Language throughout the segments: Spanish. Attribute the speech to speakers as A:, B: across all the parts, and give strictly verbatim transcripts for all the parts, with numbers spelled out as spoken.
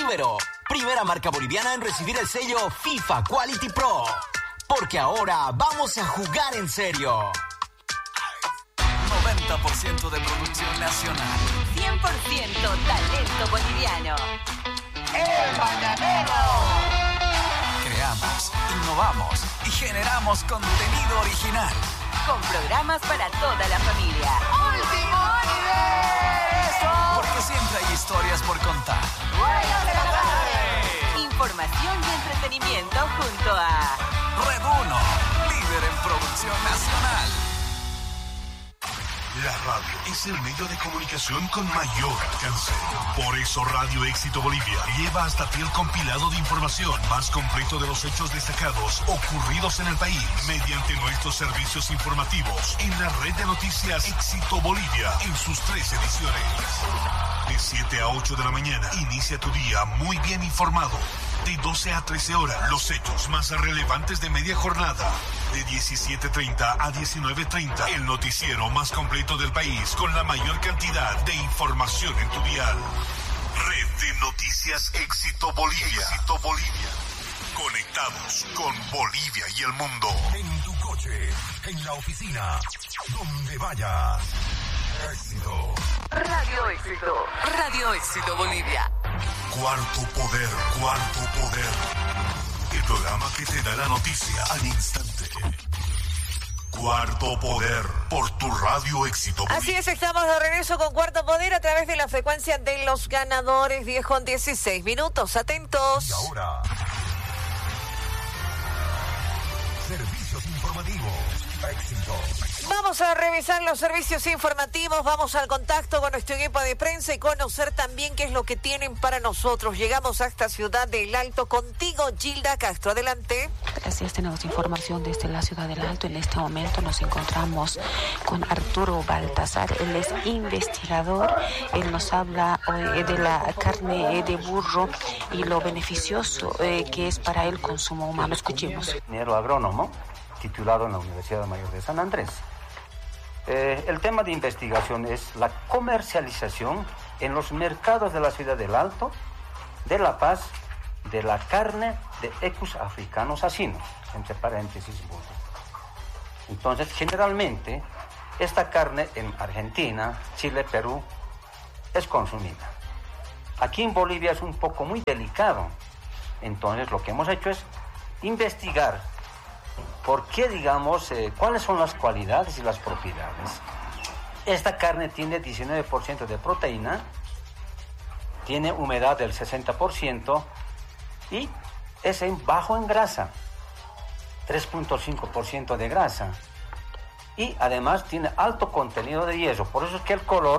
A: Libero, primera marca boliviana en recibir el sello FIFA Quality Pro. Porque ahora vamos a jugar en serio.
B: noventa por ciento de producción nacional.
C: cien por ciento talento boliviano.
D: ¡El Mañanero!
B: Creamos, innovamos y generamos contenido original.
C: Con programas para toda la familia.
D: ¡Último universo!
B: Porque siempre hay historias por contar.
D: ¡Buenas de la tarde!
C: Información y entretenimiento junto a
B: Red uno, líder en producción nacional.
E: La radio es el medio de comunicación con mayor alcance. Por eso Radio Éxito Bolivia lleva hasta ti el compilado de información más completo de los hechos destacados ocurridos en el país mediante nuestros servicios informativos en la red de noticias Éxito Bolivia en sus tres ediciones. De siete a ocho de la mañana, inicia tu día muy bien informado. De doce a trece horas, los hechos más relevantes de media jornada. De diecisiete treinta a diecinueve treinta, el noticiero más completo del país con la mayor cantidad de información en tu dial. Red de Noticias Éxito Bolivia. Éxito Bolivia. Conectados con Bolivia y el mundo.
F: En tu coche, en la oficina, donde vayas. Éxito.
C: Radio Éxito. Radio Éxito Bolivia.
E: Cuarto Poder, Cuarto Poder. El programa que te da la noticia al instante. Cuarto Poder, por tu Radio Éxito Bolivia.
G: Así es, estamos de regreso con Cuarto Poder a través de la frecuencia de los ganadores. diez con dieciséis minutos, atentos.
F: Y ahora, servicios informativos. Éxito.
G: Vamos a revisar los servicios informativos, vamos al contacto con nuestro equipo de prensa y conocer también qué es lo que tienen para nosotros. Llegamos hasta Ciudad del Alto contigo, Gilda Castro. Adelante.
H: Gracias, tenemos información desde la Ciudad del Alto. En este momento nos encontramos con Arturo Baltasar, él es investigador, él nos habla hoy de la carne de burro y lo beneficioso eh, que es para el consumo humano. Escuchemos.
I: Ingeniero agrónomo, titulado en la Universidad Mayor de San Andrés. Eh, el tema de investigación es la comercialización en los mercados de la Ciudad del Alto, de La Paz, de la carne de Equus africanos asinos, entre paréntesis, burro. Entonces, generalmente, esta carne en Argentina, Chile, Perú, es consumida. Aquí en Bolivia es un poco muy delicado. Entonces, lo que hemos hecho es investigar ¿por qué, digamos, eh, cuáles son las cualidades y las propiedades? Esta carne tiene diecinueve por ciento de proteína, tiene humedad del sesenta por ciento y es en, bajo en grasa, tres punto cinco por ciento de grasa. Y además tiene alto contenido de hierro, por eso es que el color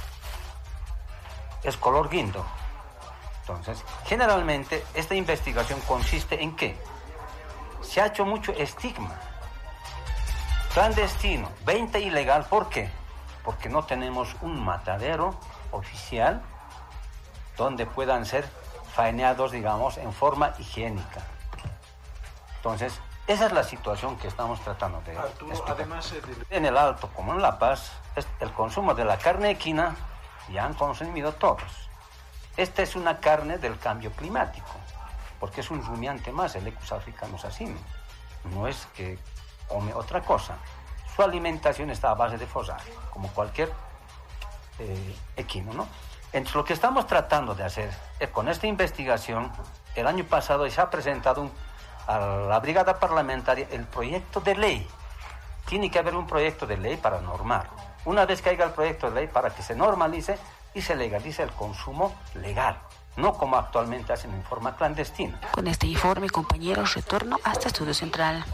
I: es color guindo. Entonces, generalmente esta investigación consiste en ¿qué? Se ha hecho mucho estigma. Clandestino, venta ilegal, ¿por qué? Porque no tenemos un matadero oficial donde puedan ser faeneados, digamos, en forma higiénica. Entonces, esa es la situación que estamos tratando de Arturo, además de... En el Alto, como en La Paz, el consumo de la carne equina ya han consumido todos. Esta es una carne del cambio climático, porque es un rumiante más, el Equus africanus asino. No es que come otra cosa. Su alimentación está a base de follaje, como cualquier eh, equino, ¿no? Entonces, lo que estamos tratando de hacer es, con esta investigación, el año pasado se ha presentado un, a la brigada parlamentaria el proyecto de ley. Tiene que haber un proyecto de ley para normar. Una vez que haya el proyecto de ley, para que se normalice y se legalice el consumo legal, no como actualmente hacen en forma clandestina.
H: Con este informe, compañeros, retorno hasta Estudio Central.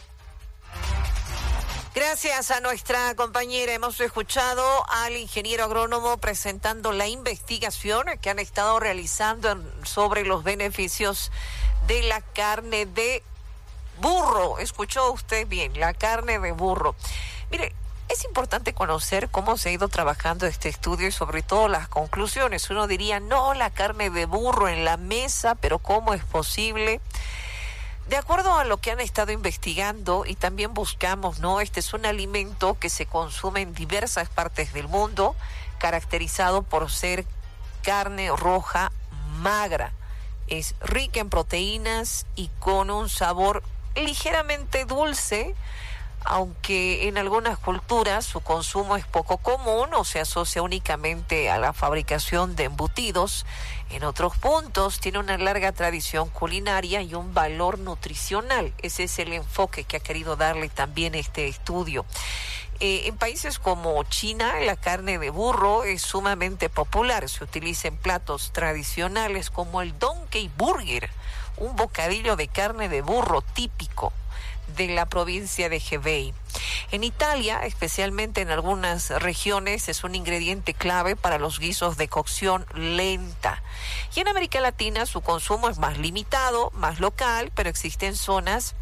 G: Gracias a nuestra compañera. Hemos escuchado al ingeniero agrónomo presentando la investigación que han estado realizando en, sobre los beneficios de la carne de burro. Escuchó usted bien, la carne de burro. Mire, es importante conocer cómo se ha ido trabajando este estudio y sobre todo las conclusiones. Uno diría, no, la carne de burro en la mesa, pero ¿cómo es posible? De acuerdo a lo que han estado investigando y también buscamos, ¿no? Este es un alimento que se consume en diversas partes del mundo, caracterizado por ser carne roja magra. Es rica en proteínas y con un sabor ligeramente dulce, aunque en algunas culturas su consumo es poco común o se asocia únicamente a la fabricación de embutidos. En otros puntos tiene una larga tradición culinaria y un valor nutricional. Ese es el enfoque que ha querido darle también este estudio. Eh, en países como China, la carne de burro es sumamente popular. Se utiliza en platos tradicionales como el Donkey Burger, un bocadillo de carne de burro típico de la provincia de Hebei. En Italia, especialmente en algunas regiones, es un ingrediente clave para los guisos de cocción lenta. Y en América Latina su consumo es más limitado, más local, pero existen zonas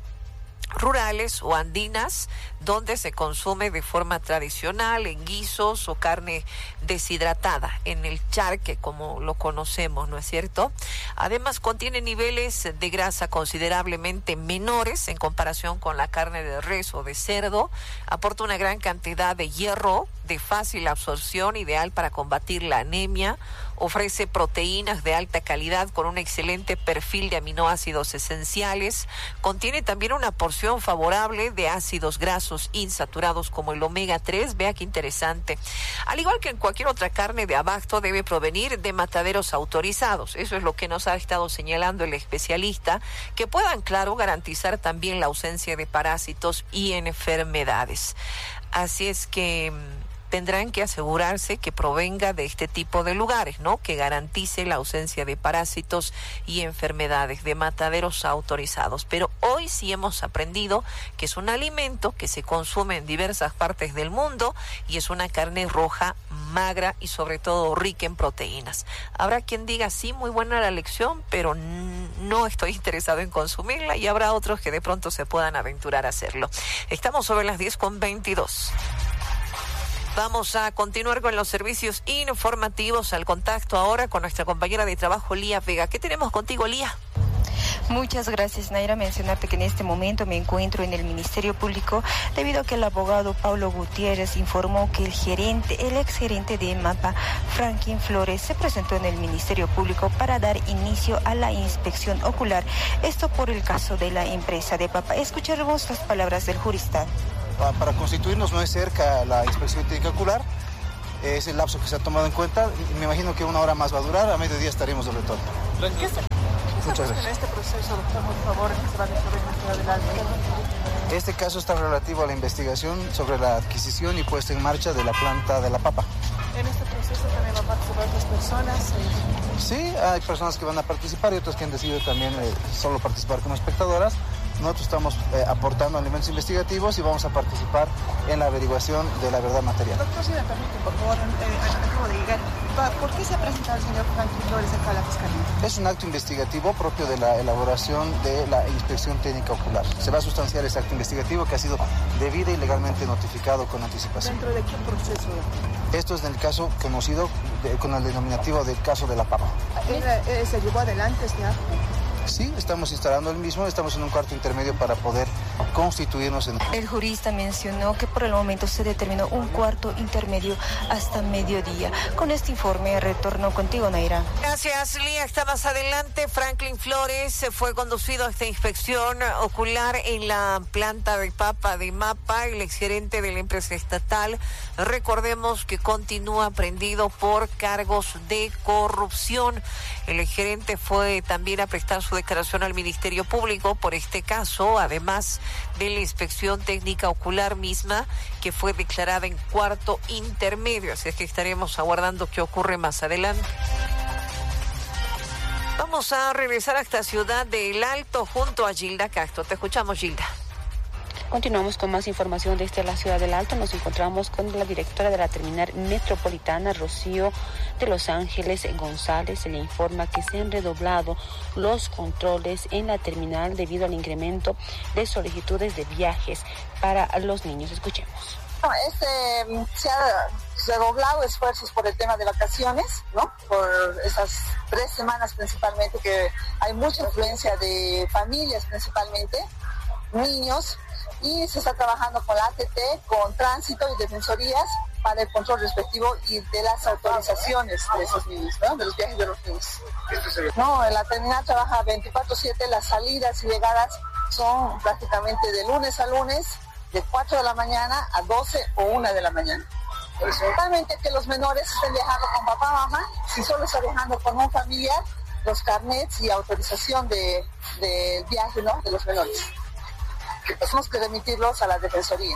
G: rurales o andinas donde se consume de forma tradicional en guisos o carne deshidratada, en el charque como lo conocemos, ¿no es cierto? Además contiene niveles de grasa considerablemente menores en comparación con la carne de res o de cerdo, aporta una gran cantidad de hierro de fácil absorción, ideal para combatir la anemia, ofrece proteínas de alta calidad con un excelente perfil de aminoácidos esenciales, contiene también una porción favorable de ácidos grasos insaturados como el omega tres, vea qué interesante. Al igual que en cualquier otra carne de abasto, debe provenir de mataderos autorizados. Eso es lo que nos ha estado señalando el especialista, que puedan, claro, garantizar también la ausencia de parásitos y enfermedades. Así es que tendrán que asegurarse que provenga de este tipo de lugares, ¿no? Que garantice la ausencia de parásitos y enfermedades, de mataderos autorizados. Pero hoy sí hemos aprendido que es un alimento que se consume en diversas partes del mundo y es una carne roja, magra y sobre todo rica en proteínas. Habrá quien diga, sí, muy buena la lección, pero no estoy interesado en consumirla, y habrá otros que de pronto se puedan aventurar a hacerlo. Estamos sobre las diez con veintidós. Vamos a continuar con los servicios informativos. Al contacto ahora con nuestra compañera de trabajo, Lía Vega. ¿Qué tenemos contigo, Lía?
J: Muchas gracias, Naira. Mencionarte que en este momento me encuentro en el Ministerio Público debido a que el abogado Paulo Gutiérrez informó que el gerente, el exgerente de MAPA, Franklin Flores, se presentó en el Ministerio Público para dar inicio a la inspección ocular. Esto por el caso de la empresa de Papa. Escucharemos las palabras del jurista.
K: Para constituirnos no es cerca la inspección técnica ocular, es el lapso que se ha tomado en cuenta. Me imagino que una hora más va a durar, a mediodía estaremos de retorno.
L: Gracias.
K: Muchas gracias.
L: En este proceso, doctor, por favor, que se va a resolver más adelante.
K: Este caso está relativo a la investigación sobre la adquisición y puesta en marcha de la planta de la papa.
L: ¿En este proceso también van a participar otras personas?
K: Sí, hay personas que van a participar y otras que han decidido también eh, solo participar como espectadoras. Nosotros estamos eh, aportando elementos investigativos y vamos a participar en la averiguación de la verdad material.
L: Doctor, si me permite, por favor, eh, acabo de llegar. ¿Por qué se ha presentado el señor Franklin Flores acá a la Fiscalía?
K: Es un acto investigativo propio de la elaboración de la inspección técnica ocular. Se va a sustanciar ese acto investigativo que ha sido debida y legalmente notificado con anticipación.
L: ¿Dentro de qué proceso?
K: Esto es en el caso conocido de, con el denominativo del caso de la papa.
L: ¿Se llevó adelante este acto?
K: Sí, estamos instalando el mismo, estamos en un cuarto intermedio para poder constituirnos en...
J: El jurista mencionó que por el momento se determinó un cuarto intermedio hasta mediodía. Con este informe retorno contigo, Naira.
G: Gracias, Lía. Está más adelante. Franklin Flores fue conducido a esta inspección ocular en la planta de papa de MAPA, el exgerente de la empresa estatal. Recordemos que continúa prendido por cargos de corrupción. El exgerente fue también a prestar su declaración al Ministerio Público por este caso, además de la inspección técnica ocular misma, que fue declarada en cuarto intermedio. Así es que estaremos aguardando qué ocurre más adelante. Vamos a regresar hasta Ciudad del Alto junto a Gilda Castro. Te escuchamos, Gilda.
H: Continuamos con más información desde la Ciudad del Alto. Nos encontramos con la directora de la terminal metropolitana, Rocío de Los Ángeles González. Se le informa que se han redoblado los controles en la terminal debido al incremento de solicitudes de viajes para los niños. Escuchemos.
M: Este, se ha redoblado esfuerzos por el tema de vacaciones, ¿no? Por esas tres semanas principalmente, que hay mucha influencia de familias principalmente, niños, y se está trabajando con la A T T, con tránsito y defensorías para el control respectivo y de las autorizaciones de esos niños, ¿no? De los viajes de los niños. No, en la terminal trabaja veinticuatro siete, las salidas y llegadas son prácticamente de lunes a lunes, de cuatro de la mañana a doce o una de la mañana. Principalmente que los menores estén viajando con papá, mamá, si solo está viajando con un familiar, los carnets y autorización de, de viaje, ¿no? De los menores. Que tenemos que remitirlos a la Defensoría.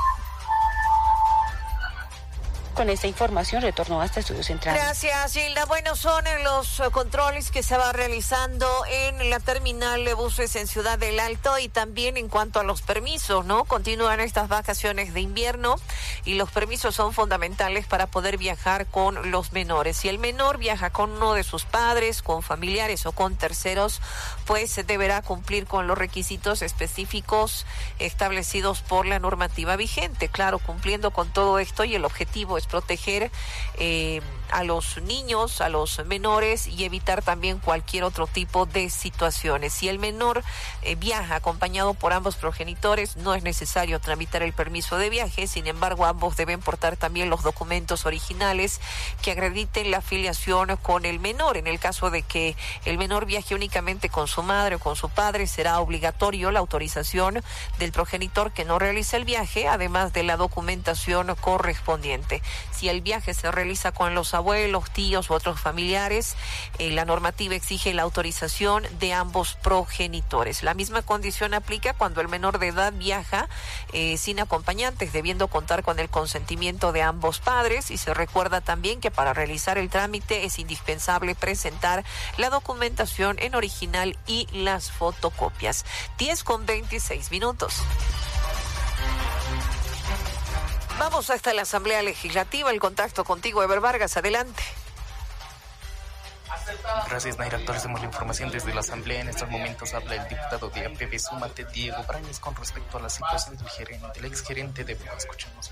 H: Con esta información retornó hasta Estudios Centrales.
G: Gracias, Gilda. Bueno, son los controles que se va realizando en la terminal de buses en Ciudad del Alto y también en cuanto a los permisos, ¿no? Continúan estas vacaciones de invierno y los permisos son fundamentales para poder viajar con los menores. Si el menor viaja con uno de sus padres, con familiares o con terceros, pues deberá cumplir con los requisitos específicos establecidos por la normativa vigente. Claro, cumpliendo con todo esto, y el objetivo es proteger eh, a los niños, a los menores y evitar también cualquier otro tipo de situaciones. Si el menor eh, viaja acompañado por ambos progenitores, no es necesario tramitar el permiso de viaje. Sin embargo, ambos deben portar también los documentos originales que acrediten la afiliación con el menor. En el caso de que el menor viaje únicamente con su madre o con su padre, será obligatorio la autorización del progenitor que no realice el viaje, además de la documentación correspondiente. Si el viaje se realiza con los abuelos, tíos u otros familiares, eh, la normativa exige la autorización de ambos progenitores. La misma condición aplica cuando el menor de edad viaja eh, sin acompañantes, debiendo contar con el consentimiento de ambos padres, y se recuerda también que para realizar el trámite es indispensable presentar la documentación en original y las fotocopias. diez con veintiséis minutos. Vamos hasta la Asamblea Legislativa, el contacto contigo, Eber Vargas, adelante.
N: Gracias, Naira. Actualizamos la información desde la Asamblea. En estos momentos habla el diputado de A P B Súmate, Diego Brañez, con respecto a la situación del gerente, del exgerente de Boa. Escuchamos.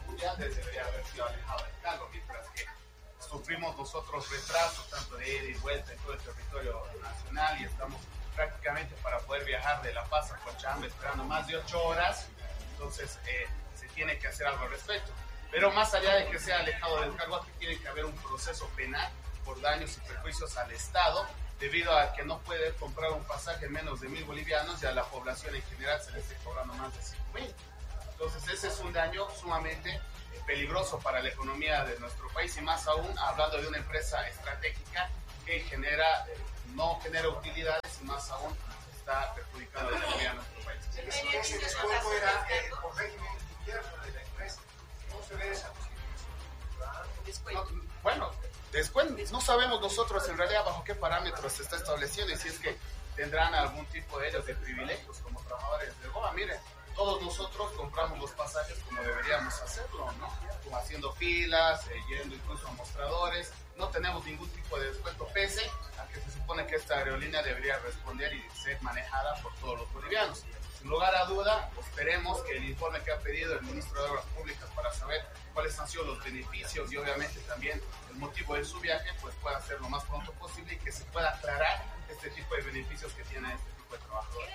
O: Sufrimos nosotros retrasos, tanto de ida y vuelta en todo el territorio nacional, y estamos prácticamente para poder viajar de La Paz a Cochabamba esperando más de ocho horas. Entonces, eh, tiene que hacer algo al respecto. Pero más allá de que sea alejado del cargo, aquí tiene que haber un proceso penal por daños y perjuicios al Estado, debido a que no puede comprar un pasaje en menos de mil bolivianos y a la población en general se le esté cobrando más de cinco mil. Entonces ese es un daño sumamente peligroso para la economía de nuestro país, y más aún hablando de una empresa estratégica que genera, no genera utilidades, y más aún está perjudicando la economía de nuestro país.
P: Ese descuento era por régimen de la empresa. ¿Cómo se ve esa
O: no, Bueno, descuento, no sabemos nosotros en realidad bajo qué parámetros se está estableciendo y si es que tendrán algún tipo de ellos de privilegios como trabajadores de Boa. Miren, todos nosotros compramos los pasajes como deberíamos hacerlo, ¿no? Como haciendo filas, eh, yendo incluso a mostradores. No tenemos ningún tipo de descuento, pese a que se supone que esta aerolínea debería responder y ser manejada por todos los bolivianos. Sin lugar a duda, esperemos que el informe que ha pedido el ministro de Obras Públicas para saber cuáles han sido los beneficios y obviamente también el motivo de su viaje, pues pueda ser lo más pronto posible y que se pueda aclarar este tipo de beneficios que tiene este tipo de trabajadores.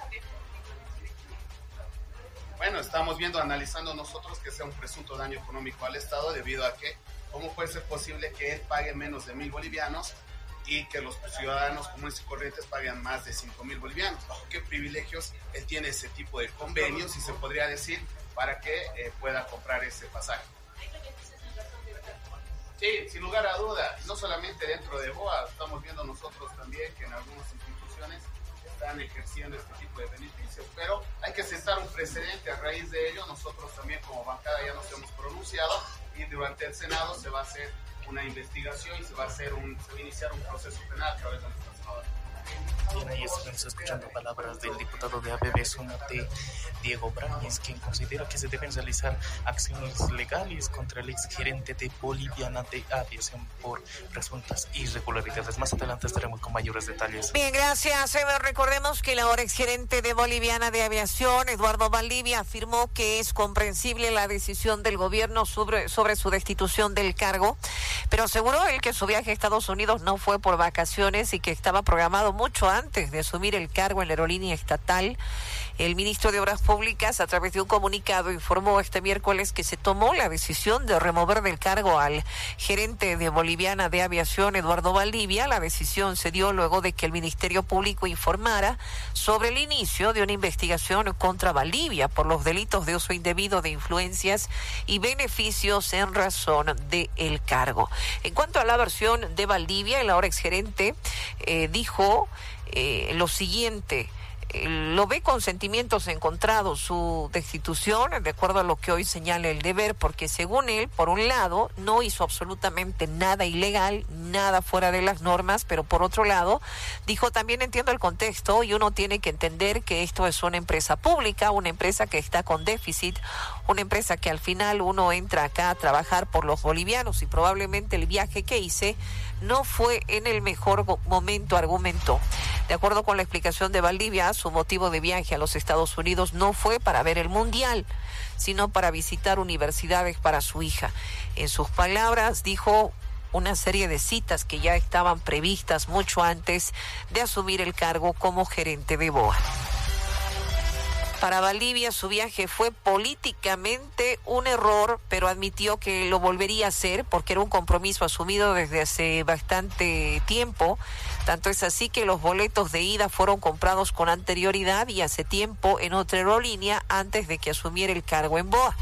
O: Bueno, estamos viendo, analizando nosotros que sea un presunto daño económico al Estado, debido a que cómo puede ser posible que él pague menos de mil bolivianos y que los ciudadanos comunes y corrientes paguen más de cinco mil bolivianos. ¿Bajo qué privilegios él tiene ese tipo de convenios, si se podría decir, para que eh, pueda comprar ese pasaje? Sí, sin lugar a dudas, no solamente dentro de Boa, estamos viendo nosotros también que en algunas instituciones están ejerciendo este tipo de beneficios, pero hay que sentar un precedente. A raíz de ello, nosotros también como bancada ya nos hemos pronunciado, y durante el Senado se va a hacer una investigación y se va a hacer un, se va a iniciar un proceso penal a través de los trabajadores.
N: Bien, ahí estamos escuchando palabras del diputado de A B B Súmate, Diego Brañez, quien considera que se deben realizar acciones legales contra el exgerente de Boliviana de Aviación por presuntas irregularidades. Más adelante estaremos con mayores detalles.
G: Bien, gracias, Eber. Recordemos que el ahora exgerente de Boliviana de Aviación, Eduardo Valdivia, afirmó que es comprensible la decisión del gobierno sobre, sobre su destitución del cargo, pero aseguró él que su viaje a Estados Unidos no fue por vacaciones y que estaba programado mucho antes de asumir el cargo en la aerolínea estatal. El ministro de Obras Públicas, a través de un comunicado, informó este miércoles que se tomó la decisión de remover del cargo al gerente de Boliviana de Aviación, Eduardo Valdivia. La decisión se dio luego de que el Ministerio Público informara sobre el inicio de una investigación contra Valdivia por los delitos de uso indebido de influencias y beneficios en razón del cargo. En cuanto a la versión de Valdivia, el ahora exgerente eh, dijo eh, lo siguiente: lo ve con sentimientos encontrados su destitución, de acuerdo a lo que hoy señala el deber, porque según él, por un lado, no hizo absolutamente nada ilegal, nada fuera de las normas, pero por otro lado, dijo, también entiendo el contexto y uno tiene que entender que esto es una empresa pública, una empresa que está con déficit, una empresa que al final uno entra acá a trabajar por los bolivianos y probablemente el viaje que hice no fue en el mejor momento, argumentó. De acuerdo con la explicación de Valdivia, su motivo de viaje a los Estados Unidos no fue para ver el Mundial, sino para visitar universidades para su hija. En sus palabras, dijo una serie de citas que ya estaban previstas mucho antes de asumir el cargo como gerente de B O A. Para Valdivia, su viaje fue políticamente un error, pero admitió que lo volvería a hacer porque era un compromiso asumido desde hace bastante tiempo. Tanto es así que los boletos de ida fueron comprados con anterioridad y hace tiempo en otra aerolínea antes de que asumiera el cargo en B O A.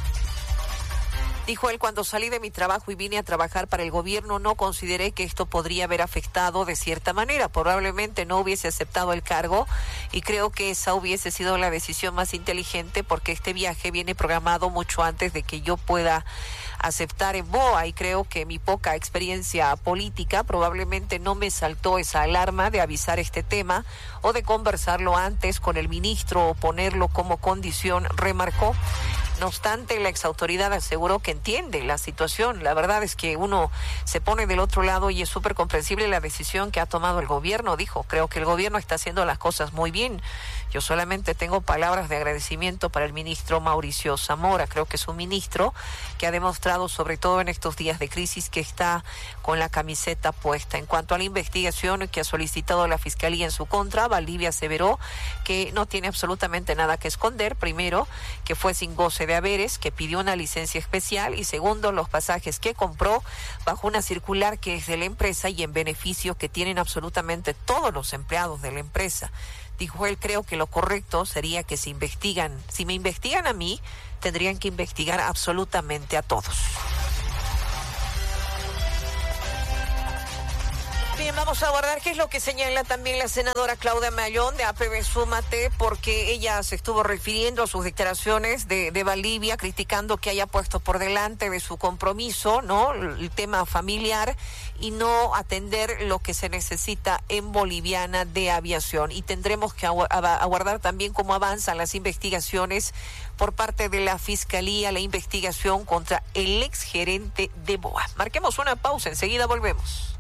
G: Dijo él, cuando salí de mi trabajo y vine a trabajar para el gobierno, no consideré que esto podría haber afectado de cierta manera. Probablemente no hubiese aceptado el cargo y creo que esa hubiese sido la decisión más inteligente porque este viaje viene programado mucho antes de que yo pueda aceptar en B O A y creo que mi poca experiencia política probablemente no me saltó esa alarma de avisar este tema o de conversarlo antes con el ministro o ponerlo como condición, remarcó. No obstante, la exautoridad aseguró que entiende la situación. La verdad es que uno se pone del otro lado y es súper comprensible la decisión que ha tomado el gobierno, dijo. Creo que el gobierno está haciendo las cosas muy bien. Yo solamente tengo palabras de agradecimiento para el ministro Mauricio Zamora. Creo que es un ministro que ha demostrado, sobre todo en estos días de crisis, que está con la camiseta puesta. En cuanto a la investigación que ha solicitado la Fiscalía en su contra, Valdivia aseveró que no tiene absolutamente nada que esconder. Primero, que fue sin goce de haberes, que pidió una licencia especial y segundo, los pasajes que compró bajo una circular que es de la empresa y en beneficio que tienen absolutamente todos los empleados de la empresa. Dijo él, creo que lo correcto sería que se investigan, si me investigan a mí, tendrían que investigar absolutamente a todos. Bien, vamos a abordar qué es lo que señala también la senadora Claudia Mayón de A P B Súmate, porque ella se estuvo refiriendo a sus declaraciones de, de Valdivia, criticando que haya puesto por delante de su compromiso, ¿no?, el tema familiar y no atender lo que se necesita en Boliviana de Aviación. Y tendremos que agu- aguardar también cómo avanzan las investigaciones por parte de la Fiscalía, la investigación contra el exgerente de B O A. Marquemos una pausa, enseguida volvemos.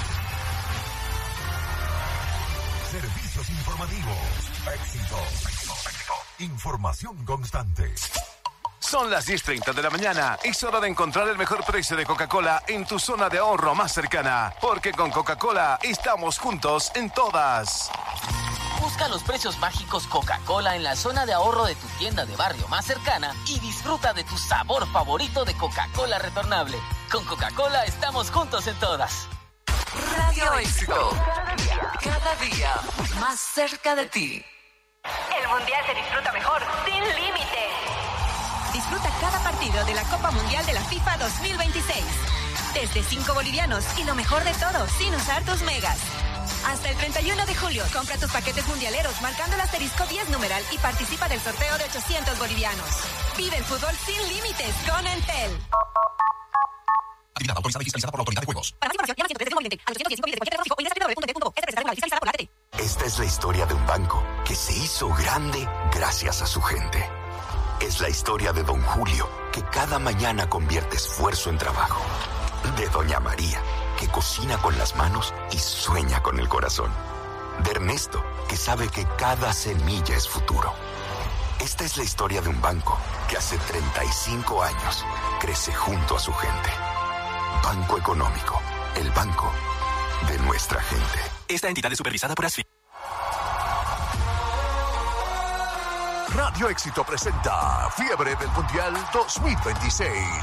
F: Servicios informativos. Éxito. Información constante.
Q: Son las diez treinta de la mañana. Es hora de encontrar el mejor precio de Coca-Cola en tu zona de ahorro más cercana. Porque con Coca-Cola estamos juntos en todas.
R: Busca los precios mágicos Coca-Cola en la zona de ahorro de tu tienda de barrio más cercana y disfruta de tu sabor favorito de Coca-Cola retornable. Con Coca-Cola estamos juntos en todas.
C: Radio Éxito. Cada día, cada día más cerca de ti.
S: El Mundial se disfruta mejor sin límites. Disfruta cada partido de la Copa Mundial de la FIFA dos mil veintiséis. Desde cinco bolivianos y lo mejor de todo, sin usar tus megas. Hasta el treinta y uno de julio, compra tus paquetes mundialeros marcando el asterisco diez numeral y participa del sorteo de ochocientos bolivianos. Vive el fútbol sin límites con Entel.
F: Actividad autorizada y fiscalizada por la Autoridad de Juegos.
S: Para más información, llama al ciento trece móvil a los ciento dieciséis móviles de cualquier tráfico o ingresa a doble u doble u doble u punto e t p punto fiscalizada por la A T T.
T: Esta es la historia de un banco que se hizo grande gracias a su gente. Es la historia de Don Julio, que cada mañana convierte esfuerzo en trabajo. De Doña María, que cocina con las manos y sueña con el corazón. De Ernesto, que sabe que cada semilla es futuro. Esta es la historia de un banco que hace treinta y cinco años crece junto a su gente. Banco Económico, el banco de nuestra gente.
A: Esta entidad es supervisada por ASFI.
F: Radio Éxito presenta Fiebre del Mundial dos mil veintiséis.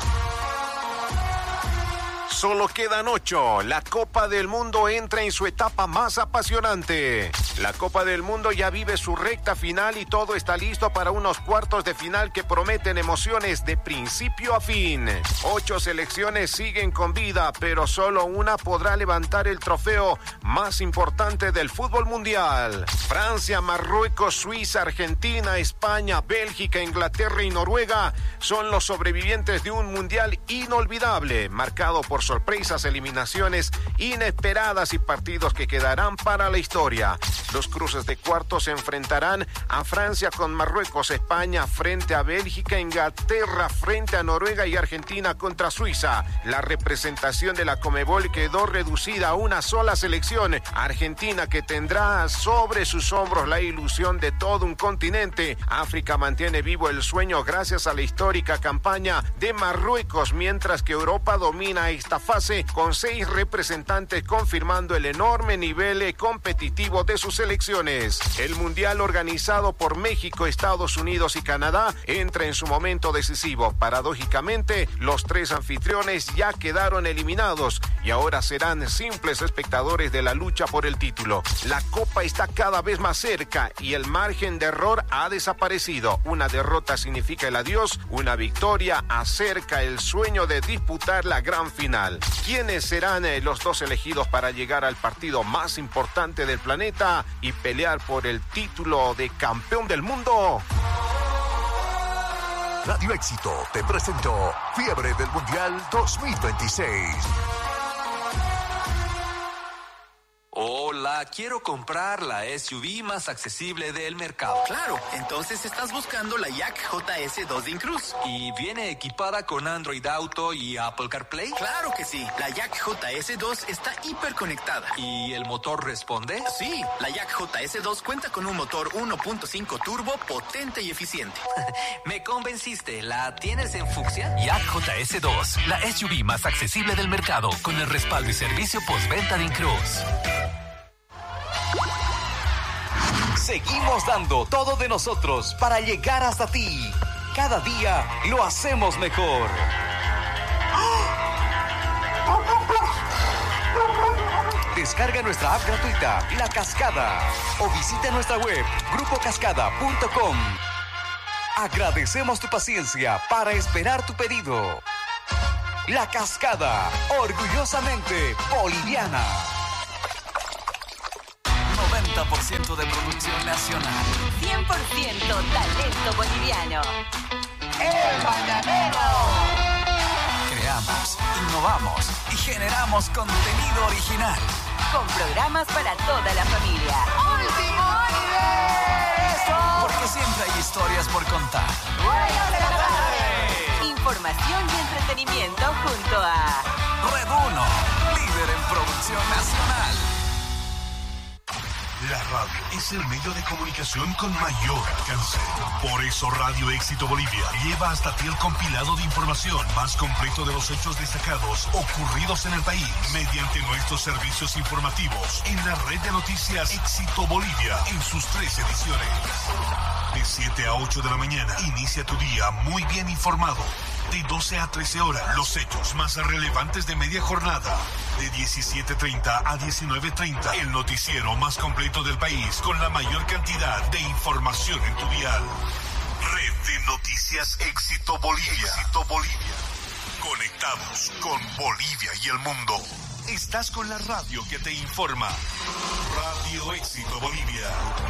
U: Solo quedan ocho. La Copa del Mundo entra en su etapa más apasionante. La Copa del Mundo ya vive su recta final y todo está listo para unos cuartos de final que prometen emociones de principio a fin. Ocho selecciones siguen con vida, pero solo una podrá levantar el trofeo más importante del fútbol mundial. Francia, Marruecos, Suiza, Argentina, España, Bélgica, Inglaterra y Noruega son los sobrevivientes de un mundial inolvidable, marcado por sorpresas, eliminaciones inesperadas y partidos que quedarán para la historia. Los cruces de cuartos se enfrentarán a Francia con Marruecos, España frente a Bélgica, Inglaterra frente a Noruega y Argentina contra Suiza. La representación de la Conmebol quedó reducida a una sola selección, Argentina, que tendrá sobre sus hombros la ilusión de todo un continente. África mantiene vivo el sueño gracias a la histórica campaña de Marruecos, mientras que Europa domina esta fase con seis representantes, confirmando el enorme nivel competitivo de sus selecciones. El mundial organizado por México, Estados Unidos y Canadá entra en su momento decisivo. Paradójicamente, los tres anfitriones ya quedaron eliminados y ahora serán simples espectadores de la lucha por el título. La Copa está cada vez más cerca y el margen de error ha desaparecido. Una derrota significa el adiós, una victoria acerca el sueño de disputar la gran final. ¿Quiénes serán eh, los dos elegidos para llegar al partido más importante del planeta y pelear por el título de campeón del mundo?
F: Radio Éxito te presentó Fiebre del Mundial dos mil veintiséis.
V: Hola, quiero comprar la S U V más accesible del mercado.
W: Claro, entonces estás buscando la Yak J S dos de Incruz.
V: ¿Y viene equipada con Android Auto y Apple CarPlay?
W: Claro que sí, la Yak J S dos está hiperconectada.
V: ¿Y el motor responde?
W: Sí, la Yak J S dos cuenta con un motor uno punto cinco turbo potente y eficiente.
V: Me convenciste, ¿la tienes en fucsia?
X: Yak J S dos, la S U V más accesible del mercado, con el respaldo y servicio postventa de Incruz.
A: Seguimos dando todo de nosotros para llegar hasta ti. Cada día lo hacemos mejor. Descarga nuestra app gratuita, La Cascada, o visita nuestra web, grupo cascada punto com. Agradecemos tu paciencia para esperar tu pedido. La Cascada, orgullosamente boliviana.
B: noventa por ciento de producción nacional.
S: cien por ciento talento boliviano.
D: El Mañanero.
B: Creamos, innovamos y generamos contenido original.
S: Con programas para toda la familia.
D: Último universo.
B: Porque siempre hay historias por contar.
D: Dueños de la tarde.
S: Información y entretenimiento junto a
B: Red uno, líder en producción nacional.
E: La radio es el medio de comunicación con mayor alcance. Por eso Radio Éxito Bolivia lleva hasta ti el compilado de información más completo de los hechos destacados ocurridos en el país mediante nuestros servicios informativos en la red de noticias Éxito Bolivia en sus tres ediciones. De siete a ocho de la mañana, inicia tu día muy bien informado. De doce a trece horas, los hechos más relevantes de media jornada. De diecisiete treinta a diecinueve treinta, el noticiero más completo del país con la mayor cantidad de información en tu dial. Red de Noticias Éxito Bolivia. Éxito Bolivia. Conectados con Bolivia y el mundo. Estás con la radio que te informa. Radio Éxito Bolivia.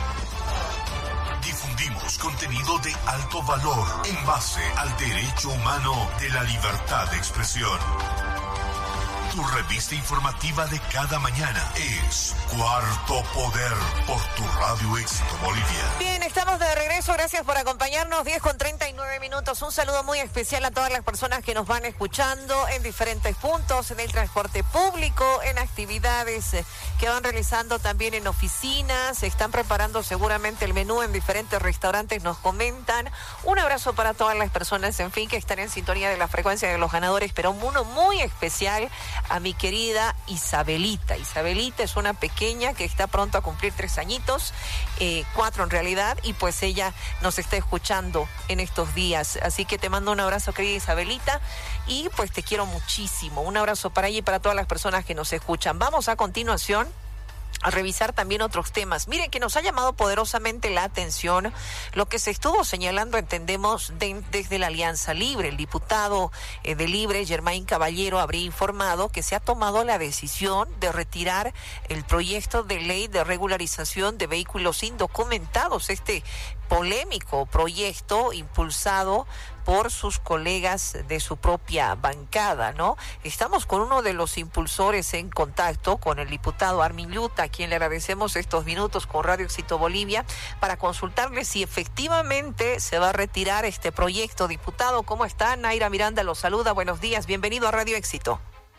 E: Difundimos contenido de alto valor en base al derecho humano de la libertad de expresión. Tu revista informativa de cada mañana es Cuarto Poder por tu Radio Éxito Bolivia.
G: Bien, estamos de regreso. Gracias por acompañarnos. diez con treinta y nueve minutos. Un saludo muy especial a todas las personas que nos van escuchando en diferentes puntos, en el transporte público, en actividades que van realizando también en oficinas. Se están preparando seguramente el menú en diferentes restaurantes, nos comentan. Un abrazo para todas las personas, en fin, que están en sintonía de la frecuencia de los ganadores, pero uno muy especial a mi querida Isabelita. Isabelita es una pequeña que está pronto a cumplir tres añitos, eh, cuatro en realidad, y pues ella nos está escuchando en estos días. Así que te mando un abrazo, querida Isabelita, y pues te quiero muchísimo. Un abrazo para ella y para todas las personas que nos escuchan. Vamos a continuación a revisar también otros temas. Miren que nos ha llamado poderosamente la atención lo que se estuvo señalando, entendemos, de, desde la Alianza Libre. El diputado eh, de Libre, Germain Caballero, habría informado que se ha tomado la decisión de retirar el proyecto de ley de regularización de vehículos indocumentados, este polémico proyecto impulsado por sus colegas de su propia bancada, ¿no? Estamos con uno de los impulsores en contacto, con el diputado Armin Luta, a quien le agradecemos estos minutos con Radio Éxito Bolivia, para consultarle si efectivamente se va a retirar este proyecto. Diputado, ¿cómo está? Naira Miranda lo saluda, buenos días, bienvenido a Radio Éxito.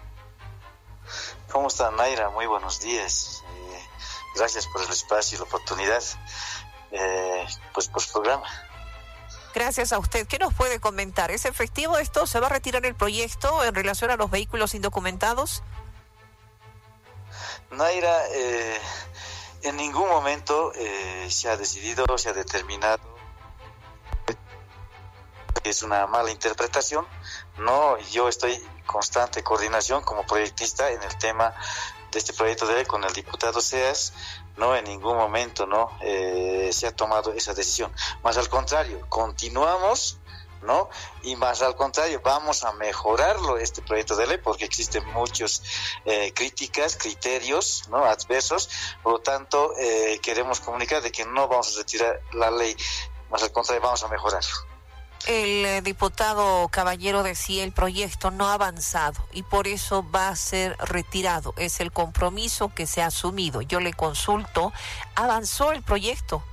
I: ¿Cómo está, Naira? Muy buenos días. Eh, gracias por el espacio y la oportunidad, eh, pues por el programa.
G: Gracias a usted. ¿Qué nos puede comentar? ¿Es efectivo esto? ¿Se va a retirar el proyecto en relación a los vehículos indocumentados?
I: Naira, eh, en ningún momento eh, se ha decidido, se ha determinado. Es una mala interpretación. No, yo estoy en constante coordinación como proyectista en el tema de este proyecto de ley con el diputado Seas. No, en ningún momento no eh, se ha tomado esa decisión. Más al contrario, continuamos, ¿no? Y más al contrario, vamos a mejorarlo, este proyecto de ley, porque existen muchas eh, críticas, criterios, ¿no?, adversos. Por lo tanto, eh, queremos comunicar de que no vamos a retirar la ley, más al contrario, vamos a mejorarlo.
G: El eh, diputado Caballero decía el proyecto no ha avanzado y por eso va a ser retirado. Es el compromiso que se ha asumido. Yo le consulto, ¿avanzó el proyecto?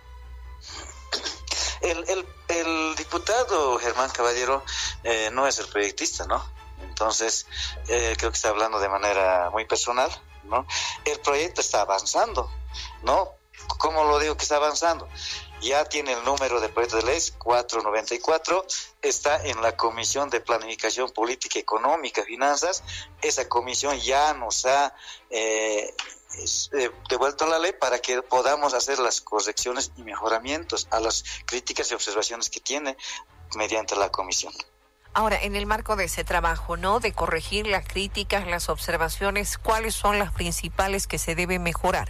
I: El, el, el diputado Germán Caballero eh, no es el proyectista, ¿no? Entonces, eh, creo que está hablando de manera muy personal, ¿no? El proyecto está avanzando, ¿no? ¿Cómo lo digo que está avanzando? Ya tiene el número de proyecto de ley cuatrocientos noventa y cuatro, está en la Comisión de Planificación Política, Económica, Finanzas. Esa comisión ya nos ha eh, eh, devuelto la ley para que podamos hacer las correcciones y mejoramientos a las críticas y observaciones que tiene mediante la comisión.
G: Ahora, en el marco de ese trabajo, ¿no?, de corregir las críticas, las observaciones, ¿cuáles son las principales que se deben mejorar?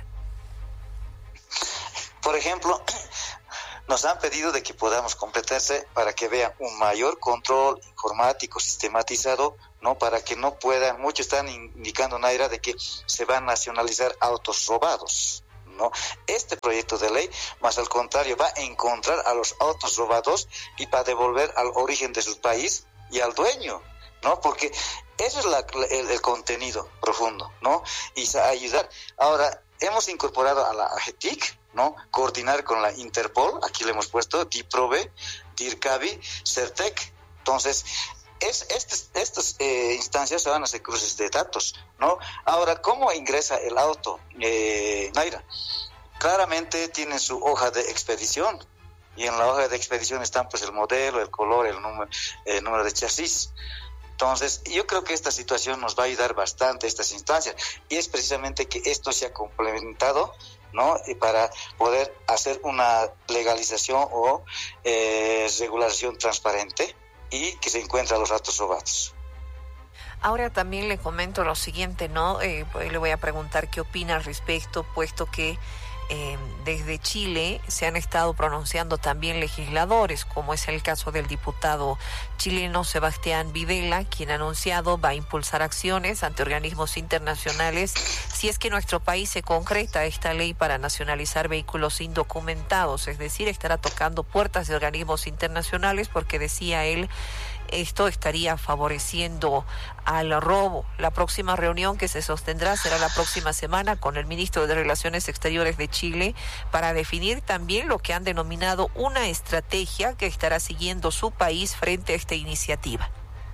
I: Por ejemplo, nos han pedido de que podamos completarse para que vean un mayor control informático sistematizado, ¿no? Para que no puedan, muchos están indicando, Naira, de que se van a nacionalizar autos robados, ¿no? Este proyecto de ley, más al contrario, va a encontrar a los autos robados y para devolver al origen de su país y al dueño, ¿no? Porque eso es la, el, el contenido profundo, ¿no? Y ayudar. Ahora, hemos incorporado a la A G T I C, ¿no? Coordinar con la Interpol, aquí le hemos puesto DIPROVE, DIRCABI, CERTEC. Entonces, es, estas, estas eh, instancias se van a hacer cruces de datos, ¿no? Ahora, ¿cómo ingresa el auto, eh, Naira? Claramente tienen su hoja de expedición, y en la hoja de expedición están pues el modelo, el color, el número, el número de chasis. Entonces, yo creo que esta situación nos va a ayudar bastante, estas instancias, y es precisamente que esto se ha complementado, ¿no?, y para poder hacer una legalización o eh, regulación transparente y que se encuentren los autos robados.
G: Ahora también le comento lo siguiente, ¿no? Eh, le voy a preguntar qué opina al respecto, puesto que Eh, desde Chile se han estado pronunciando también legisladores, como es el caso del diputado chileno Sebastián Videla, quien ha anunciado va a impulsar acciones ante organismos internacionales si es que nuestro país se concreta esta ley para nacionalizar vehículos indocumentados, es decir, estará tocando puertas de organismos internacionales porque, decía él, esto estaría favoreciendo al robo. La próxima reunión que se sostendrá será la próxima semana con el ministro de Relaciones Exteriores de Chile para definir también lo que han denominado una estrategia que estará siguiendo su país frente a esta iniciativa.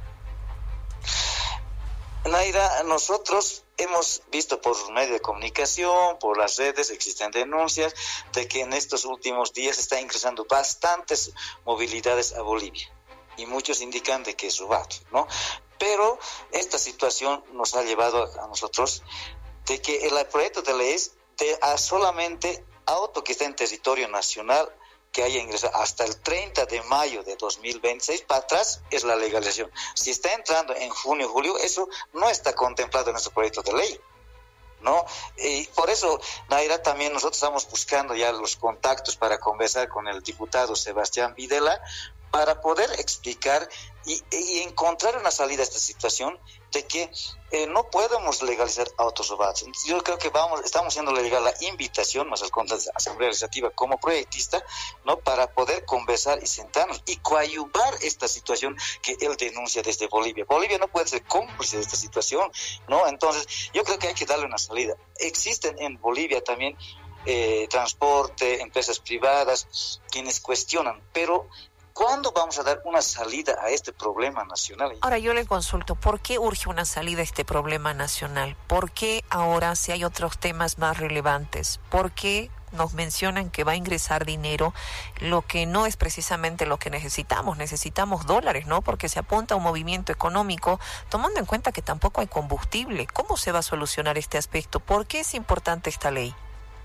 I: Naira, nosotros hemos visto por medio de comunicación, por las redes, existen denuncias de que en estos últimos días están ingresando bastantes movilidades a Bolivia, y muchos indican de que es robado, ¿no? Pero esta situación nos ha llevado a, a nosotros de que el proyecto de ley es de a solamente auto que está en territorio nacional que haya ingresado hasta el treinta de mayo de dos mil veintiséis, para atrás es la legalización. Si está entrando en junio, julio, eso no está contemplado en nuestro proyecto de ley, ¿no? Y por eso, Naira, también nosotros estamos buscando ya los contactos para conversar con el diputado Sebastián Videla para poder explicar y, y encontrar una salida a esta situación de que eh, no podemos legalizar autos robados. Yo creo que vamos, estamos haciendo legal la invitación, más al contrario de la Asamblea Legislativa como proyectista, ¿no? Para poder conversar y sentarnos y coadyuvar esta situación que él denuncia desde Bolivia. Bolivia no puede ser cómplice de esta situación, ¿no? Entonces, yo creo que hay que darle una salida. Existen en Bolivia también eh, transporte, empresas privadas, quienes cuestionan, pero ¿cuándo vamos a dar una salida a este problema nacional?
G: Ahora yo le consulto, ¿por qué urge una salida a este problema nacional? ¿Por qué ahora, si hay otros temas más relevantes? ¿Por qué nos mencionan que va a ingresar dinero, lo que no es precisamente lo que necesitamos? Necesitamos dólares, ¿no? Porque se apunta a un movimiento económico, tomando en cuenta que tampoco hay combustible. ¿Cómo se va a solucionar este aspecto? ¿Por qué es importante esta ley?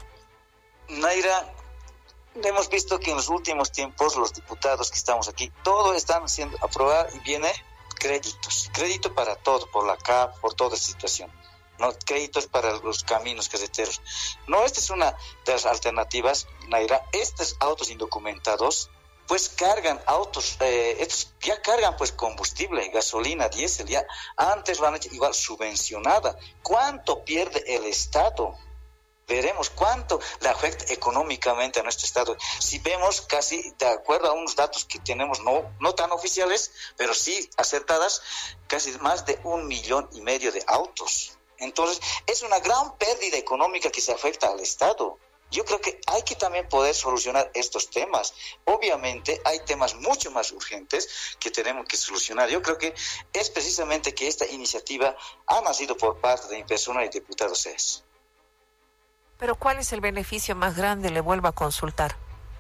I: Naira, hemos visto que en los últimos tiempos los diputados que estamos aquí, todo están siendo aprobados y viene créditos, crédito para todo, por la C A P, por toda situación, ¿no? Créditos para los caminos carreteros. No, esta es una de las alternativas, Naira. Estos autos indocumentados, pues cargan autos, eh, estos ya cargan pues combustible, gasolina, diésel, ya antes lo han hecho igual subvencionada. ¿Cuánto pierde el Estado? Veremos cuánto le afecta económicamente a nuestro Estado. Si vemos casi, de acuerdo a unos datos que tenemos, no, no tan oficiales, pero sí acertadas, casi más de un millón y medio de autos. Entonces, es una gran pérdida económica que se afecta al Estado. Yo creo que hay que también poder solucionar estos temas. Obviamente hay temas mucho más urgentes que tenemos que solucionar. Yo creo que es precisamente que esta iniciativa ha nacido por parte de mi persona y diputado C E S.
G: Pero ¿cuál es el beneficio más grande? Le vuelvo a consultar.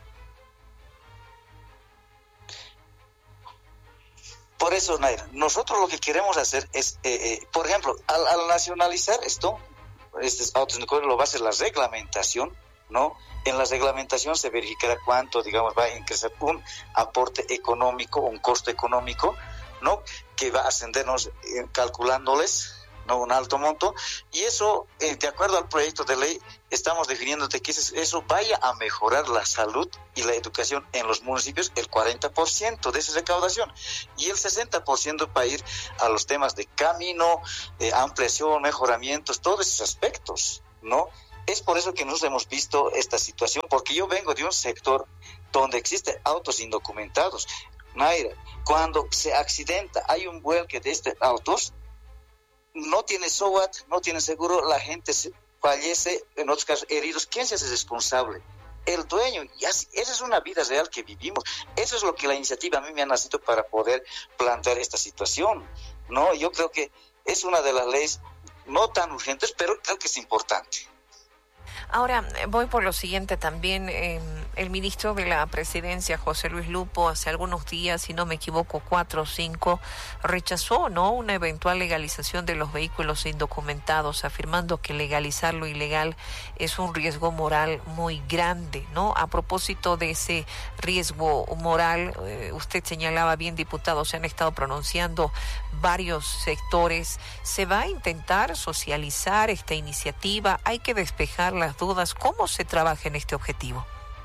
I: Por eso, Naira, nosotros lo que queremos hacer es, eh, eh, por ejemplo, al, al nacionalizar esto, estos autos, lo va a hacer la reglamentación, ¿no? En la reglamentación se verificará cuánto, digamos, va a ingresar un aporte económico, un costo económico, ¿no? Que va a ascendernos eh, calculándoles, ¿no? Un alto monto, y eso, eh, de acuerdo al proyecto de ley, estamos definiendo de que eso vaya a mejorar la salud y la educación en los municipios, el cuarenta por ciento de esa recaudación, y el sesenta por ciento va a ir a los temas de camino, eh, ampliación, mejoramientos, todos esos aspectos, ¿no? Es por eso que nosotros hemos visto esta situación, porque yo vengo de un sector donde existen autos indocumentados. Naira, cuando se accidenta, hay un vuelque de estos autos, no tiene SOAT, no tiene seguro, la gente se fallece, en otros casos heridos. ¿Quién se hace responsable? El dueño. Y así, esa es una vida real que vivimos. Eso es lo que la iniciativa a mí me ha nacido para poder plantear esta situación, ¿no? Yo creo que es una de las leyes no tan urgentes, pero creo que es importante.
G: Ahora, voy por lo siguiente también. Eh, el ministro de la Presidencia, José Luis Lupo, hace algunos días, si no me equivoco, cuatro o cinco, rechazó, ¿no?, una eventual legalización de los vehículos indocumentados, afirmando que legalizar lo ilegal es un riesgo moral muy grande, ¿no? A propósito de ese riesgo moral, eh, usted señalaba bien, diputado, se han estado pronunciando varios sectores. ¿Se va a intentar socializar esta iniciativa? ¿Hay que despejar las dudas? ¿Cómo se trabaja en este objetivo?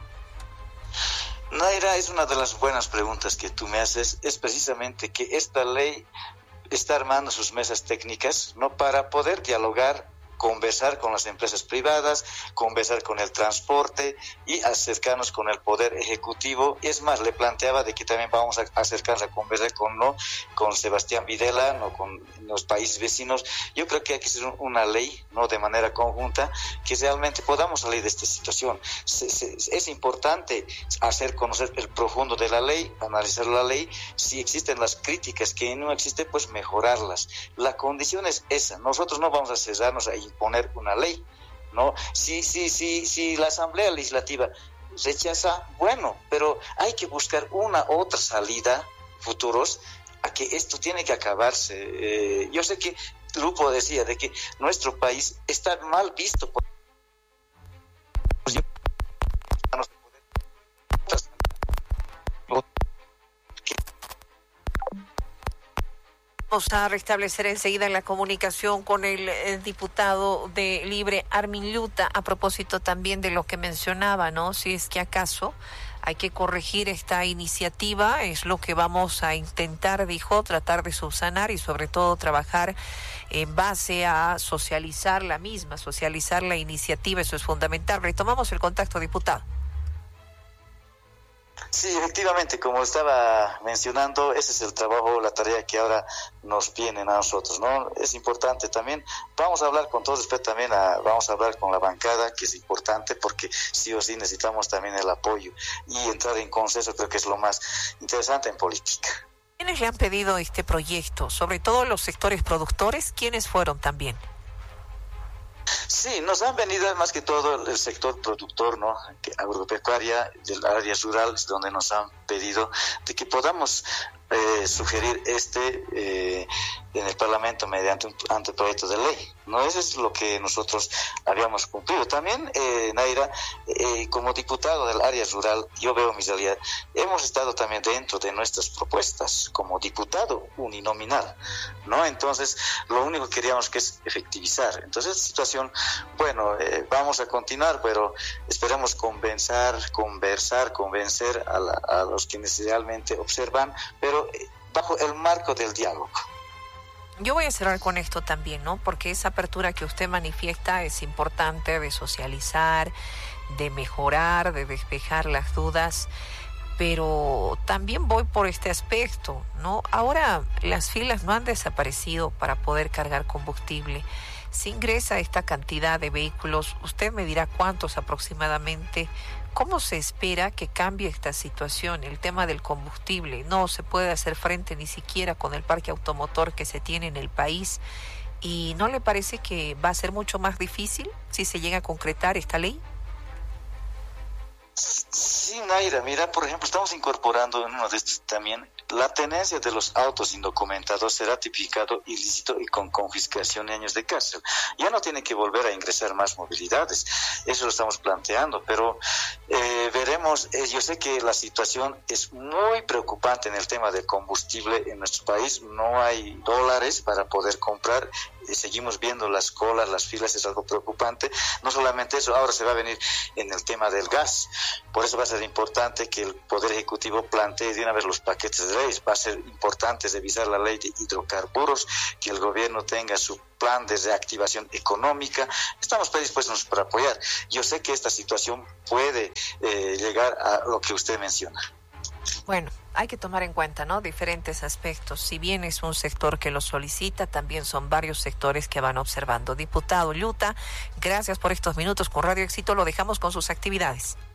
I: Naira, es una de las buenas preguntas que tú me haces. Es precisamente que esta ley está armando sus mesas técnicas, ¿no?, para poder dialogar, conversar con las empresas privadas, conversar con el transporte y acercarnos con el Poder Ejecutivo. Es más, le planteaba de que también vamos a acercarnos a conversar con, ¿no?, con Sebastián Videla, ¿no?, con los países vecinos. Yo creo que hay que hacer una ley, ¿no?, de manera conjunta, que realmente podamos salir de esta situación. Se, se, es importante hacer conocer el profundo de la ley, analizar la ley. Si existen las críticas que no existen, pues mejorarlas. La condición es esa. Nosotros no vamos a cerrarnos a imponer una ley, ¿no? Si, si, si, si la Asamblea Legislativa rechaza, bueno, pero hay que buscar una otra salida futuros a que esto tiene que acabarse. Eh, yo sé que Lupo decía de que nuestro país está mal visto por
G: Vamos a restablecer enseguida la comunicación con el, el diputado de Libre, Armin Luta, a propósito también de lo que mencionaba, ¿no? Si es que acaso hay que corregir esta iniciativa, es lo que vamos a intentar, dijo, tratar de subsanar y sobre todo trabajar en base a socializar la misma, socializar la iniciativa, eso es fundamental. Retomamos el contacto, diputado.
I: Sí, efectivamente, como estaba mencionando, ese es el trabajo, la tarea que ahora nos viene a nosotros, ¿no? Es importante también, vamos a hablar con todo respeto también, a, vamos a hablar con la bancada, que es importante porque sí o sí necesitamos también el apoyo y entrar en consenso, creo que es lo más interesante en política.
G: ¿Quiénes le han pedido este proyecto? Sobre todo los sectores productores, ¿quiénes fueron también?
I: Sí, nos han venido más que todo el sector productor, ¿no? Agropecuaria, del área rural, donde nos han pedido de que podamos eh, sugerir este eh, en el Parlamento mediante un anteproyecto de ley, ¿no? Eso es lo que nosotros habíamos cumplido. También, eh, Naira, eh, como diputado del área rural, yo veo mi realidad, hemos estado también dentro de nuestras propuestas como diputado uninominal, ¿no? Entonces, lo único que queríamos que es efectivizar. Entonces, esta situación, bueno, eh, vamos a continuar, pero esperemos convencer, conversar, convencer a, la, a los quienes realmente observan, pero eh, bajo el marco del diálogo.
G: Yo voy a cerrar con esto también, ¿no? Porque esa apertura que usted manifiesta es importante, de socializar, de mejorar, de despejar las dudas, pero también voy por este aspecto, ¿no? Ahora las filas no han desaparecido para poder cargar combustible. Si ingresa esta cantidad de vehículos, usted me dirá cuántos aproximadamente. ¿Cómo se espera que cambie esta situación? El tema del combustible no se puede hacer frente ni siquiera con el parque automotor que se tiene en el país. ¿Y no le parece que va a ser mucho más difícil si se llega a concretar esta ley?
I: Sí, Naira, mira, por ejemplo, estamos incorporando en uno de estos también la tenencia de los autos indocumentados será tipificado ilícito y con confiscación y años de cárcel. Ya no tiene que volver a ingresar más movilidades, eso lo estamos planteando, pero eh, veremos, eh, yo sé que la situación es muy preocupante en el tema del combustible en nuestro país, no hay dólares para poder comprar, eh, seguimos viendo las colas, las filas, es algo preocupante, no solamente eso, ahora se va a venir en el tema del gas, por eso va a ser importante que el Poder Ejecutivo plantee de una vez los paquetes de leyes, va a ser importante revisar la ley de hidrocarburos, que el gobierno tenga su plan de reactivación económica, estamos predispuestos para apoyar. Yo sé que esta situación puede eh, llegar a lo que usted menciona.
G: Bueno, hay que tomar en cuenta, ¿no? Diferentes aspectos. Si bien es un sector que lo solicita, también son varios sectores que van observando. Diputado Luta, gracias por estos minutos con Radio Éxito. Lo dejamos con sus actividades.